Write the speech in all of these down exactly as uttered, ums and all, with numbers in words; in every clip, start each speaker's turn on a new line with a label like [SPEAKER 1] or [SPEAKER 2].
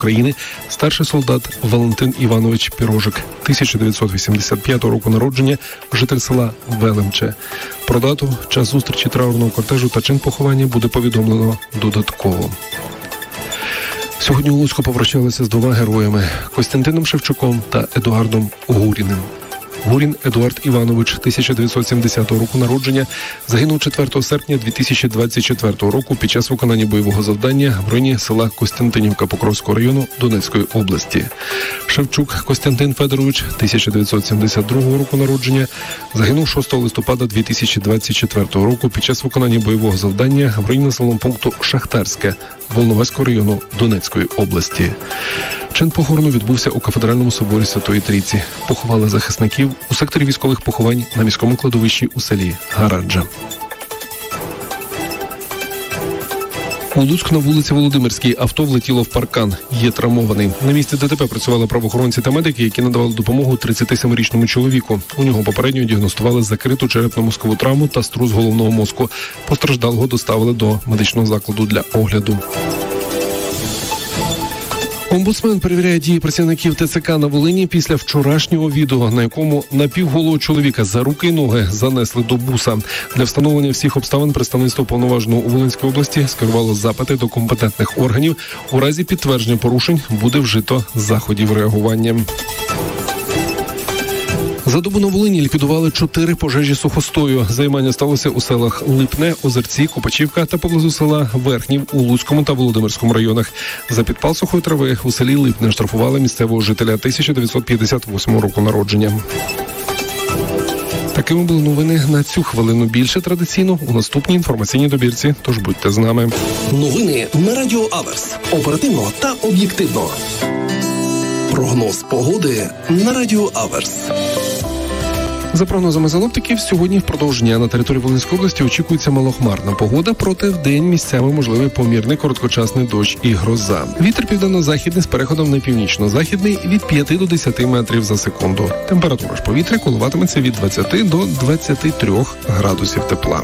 [SPEAKER 1] України, старший солдат Валентин Іванович Пірожик, тисяча дев'ятсот вісімдесят п'ятого року народження, житель села Велемче. Про дату, час зустрічі траурного кортежу та чин поховання буде повідомлено додатково. Сьогодні у Луцьку попрощалися з двома героями – Костянтином Шевчуком та Едуардом Гуріним. Гурін Едуард Іванович, тисяча дев'ятсот сімдесятого року народження, загинув четвертого серпня дві тисячі двадцять четвертого року під час виконання бойового завдання в районі села Костянтинівка Покровського району Донецької області. Шевчук Костянтин Федорович, тисяча дев'ятсот сімдесят другого року народження, загинув шостого листопада дві тисячі двадцять четвертого року під час виконання бойового завдання в районі населеного пункту Шахтарське Волноваського району Донецької області. Чин похорону відбувся у Кафедральному соборі Святої Трійці. Поховали захисників у секторі військових поховань на міському кладовищі у селі Гараджа. У Луцьку на вулиці Володимирській авто влетіло в паркан. Є травмований. На місці ДТП працювали правоохоронці та медики, які надавали допомогу тридцятисемирічному чоловіку. У нього попередньо діагностували закриту черепно-мозкову травму та струс головного мозку. Постраждалого доставили до медичного закладу для огляду. Омбудсмен перевіряє дії працівників ТЦК на Волині після вчорашнього відео, на якому напівголого чоловіка за руки й ноги занесли до буса. Для встановлення всіх обставин представництво уповноваженого у Волинській області скерувало запити до компетентних органів. У разі підтвердження порушень буде вжито заходів реагування. За добу на Волині ліквідували чотири пожежі сухостою. Займання сталося у селах Липне, Озерці, Копачівка та поблизу села Верхнів у Луцькому та Володимирському районах. За підпал сухої трави у селі Липне штрафували місцевого жителя тисяча дев'ятсот п'ятдесят восьмого року народження. Такими були новини на цю хвилину. Більше традиційно у наступній інформаційній добірці, тож будьте з нами.
[SPEAKER 2] Новини на Радіо Аверс. Оперативно та об'єктивно. Прогноз погоди на Радіо Аверс.
[SPEAKER 1] За прогнозами синоптиків, сьогодні впродовж дня на території Волинської області очікується малохмарна погода, проте вдень місцями можливий помірний короткочасний дощ і гроза. Вітер південно-західний з переходом на північно-західний від п'яти до десяти метрів за секунду. Температура ж повітря коливатиметься від двадцяти до двадцяти трьох градусів тепла.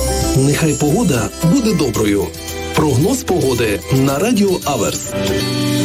[SPEAKER 2] Нехай погода буде доброю. Прогноз погоди на Радіо Аверс.